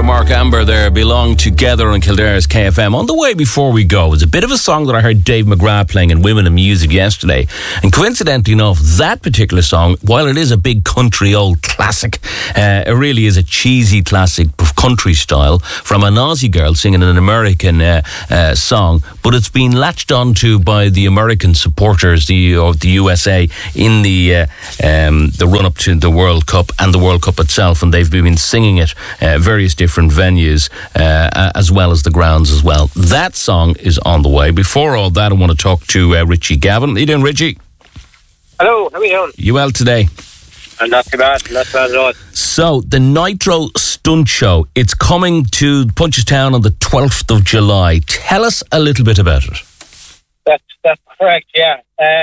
Mark Amber there, Belong Together on Kildare's KFM. On the way before we go, it's a bit of a song that I heard Dave McGrath playing in Women in Music yesterday. And coincidentally enough, that particular song, while it is a big country old classic, it really is a cheesy classic country style from an Aussie girl singing an American song. But it's been latched onto by the American supporters of the USA in the run-up to the World Cup and the World Cup itself. And they've been singing it various different venues as well as the grounds as well. That song is on the way. Before all that, I want to talk to Richie Gavin. How you doing, Richie? Hello, how are you doing? You well today? I'm not too bad at all. So, the Nitro Stunt Show, it's coming to Punchestown on the 12th of July. Tell us a little bit about it. That's correct, yeah.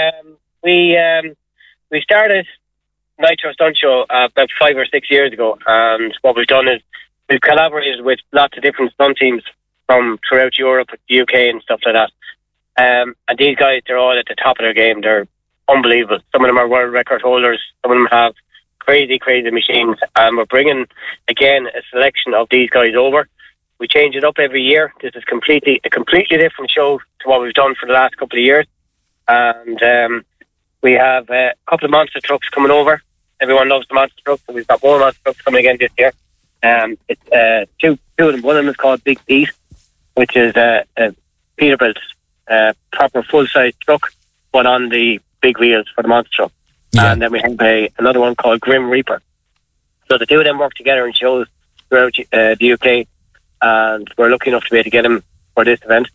We started Nitro Stunt Show about 5 or 6 years ago, and what we've done is we've collaborated with lots of different stunt teams from throughout Europe, the UK and stuff like that. And these guys, they're all at the top of their game. They're unbelievable. Some of them are world record holders. Some of them have crazy machines. And we're bringing, again, a selection of these guys over. We change it up every year. This is a completely different show to what we've done for the last couple of years. And we have a couple of monster trucks coming over. Everyone loves the monster trucks, so we've got more monster trucks coming again this year. It's two of them. One of them is called Big Pete, which is a Peterbilt proper full-size truck, but on the big wheels for the monster truck. Yeah. And then we have another one called Grim Reaper. So the two of them work together in shows throughout the UK, and we're lucky enough to be able to get them for this event.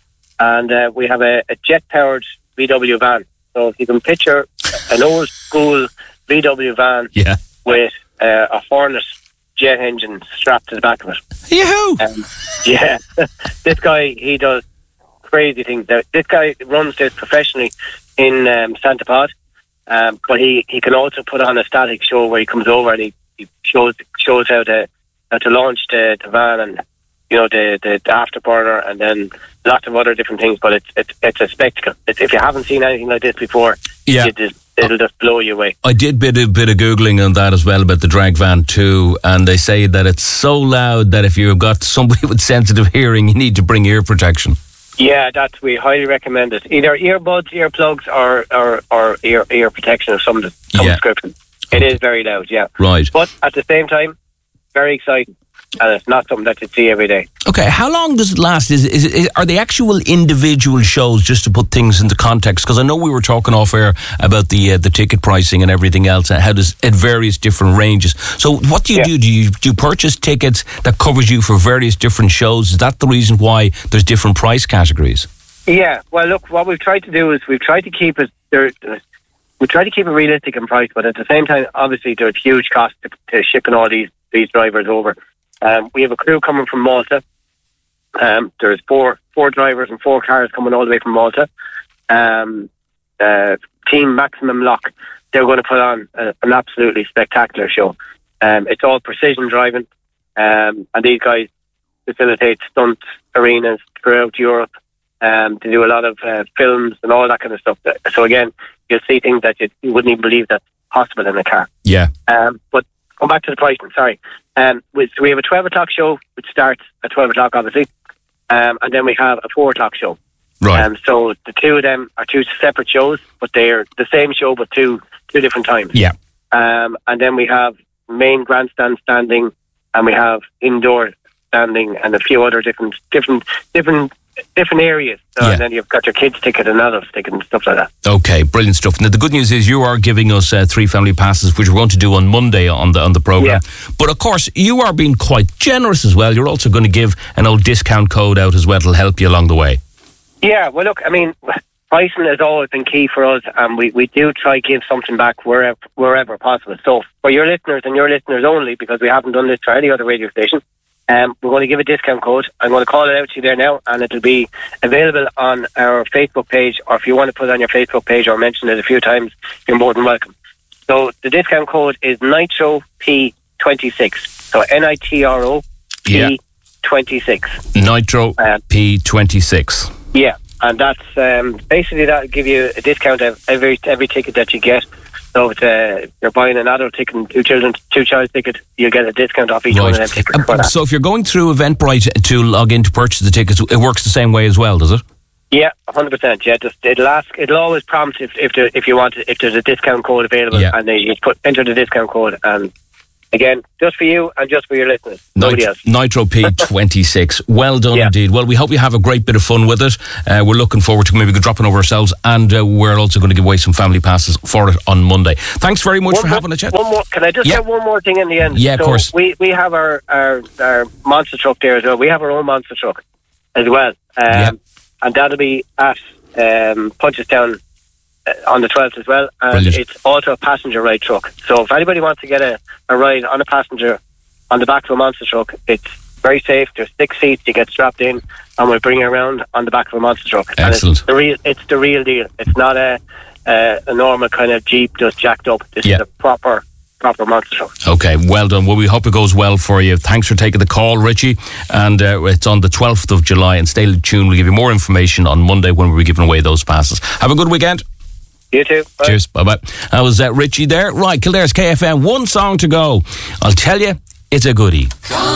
And we have a jet-powered VW van. So if you can picture an old school VW van with a Hornet jet engine strapped to the back of it. Yahoo! Yeah. This guy, he does crazy things. This guy runs this professionally in Santa Pod, but he can also put on a static show where he comes over and he shows how to launch the van and the afterburner, and then lots of other different things. But it's a spectacle. If you haven't seen anything like this before, it'll just blow you away. I did bit of Googling on that as well about the drag van too, and they say that it's so loud that if you've got somebody with sensitive hearing, you need to bring ear protection. Yeah, we highly recommend it. Either earbuds, earplugs, or ear protection of some description. It is very loud, yeah. Right. But at the same time, very exciting. And it's not something that you see every day. Okay, how long does it last? Are they actual individual shows, just to put things into context? Because I know we were talking off air about the ticket pricing and everything else, and how does it various different ranges. So what do you do? Do you purchase tickets that covers you for various different shows? Is that the reason why there's different price categories? Yeah, well, look, what we've tried to do is we've tried to keep it realistic in price, but at the same time, obviously, there's huge cost to shipping all these drivers over. We have a crew coming from Malta. There's four drivers and 4 cars coming all the way from Malta. Team Maximum Lock, they're going to put on an absolutely spectacular show. It's all precision driving, and these guys facilitate stunt arenas throughout Europe. They do a lot of films and all that kind of stuff. So again, you'll see things that you wouldn't even believe that's possible in a car. Yeah. But come back to the pricing, sorry. So we have a 12 o'clock show, which starts at 12 o'clock, obviously. And then we have a 4 o'clock show. Right. So the two of them are 2 separate shows, but they're the same show, but two different times. Yeah. And then we have main grandstand standing, and we have indoor standing, and a few other different areas. So, and then you've got your kids' ticket and adults' ticket and stuff like that. Okay, brilliant stuff. Now, the good news is you are giving us 3 family passes, which we're going to do on Monday on the programme. Yeah. But, of course, you are being quite generous as well. You're also going to give an old discount code out as well to help you along the way. Yeah, well, look, I mean, pricing has always been key for us, and we do try to give something back wherever possible. So, for your listeners and your listeners only, because we haven't done this for any other radio station, we're going to give a discount code. I'm going to call it out to you there now, and it'll be available on our Facebook page, or if you want to put it on your Facebook page or mention it a few times, you're more than welcome. So the discount code is Nitro P26. So NITRO P26. Nitro P26. Yeah, and that's basically that'll give you a discount of every ticket that you get. So if you're buying an adult ticket and two child ticket, you'll get a discount off each one of them tickets. So if you're going through Eventbrite to log in to purchase the tickets, it works the same way as well, does it? Yeah, 100%. Yeah, it'll always prompt if you want if there's a discount code available, and you enter the discount code. And again, just for you and just for your listeners, nobody else. Nitro P26. Well done indeed. Well, we hope you have a great bit of fun with it. We're looking forward to maybe dropping over ourselves, and we're also going to give away some family passes for it on Monday. Thanks very much for having a chat. Can I just say one more thing in the end? Yeah, of course. We have our monster truck there as well. We have our own monster truck as well. And that'll be at Punchestown on the 12th as well. And Brilliant. It's also a passenger ride truck. So if anybody wants to get a ride on a passenger on the back of a monster truck, it's very safe. There's 6 seats. You get strapped in, and we'll bring you around on the back of a monster truck. Excellent. And it's the real deal. It's not a normal kind of Jeep just jacked up. This is a proper monster truck. Okay, well done. Well, we hope it goes well for you. Thanks for taking the call, Richie. And it's on the 12th of July. And stay tuned. We'll give you more information on Monday when we're giving away those passes. Have a good weekend. You too. Bye. Cheers. Bye-bye. That was Richie there. Right, Kildare's KFM. One song to go. I'll tell you, it's a goodie.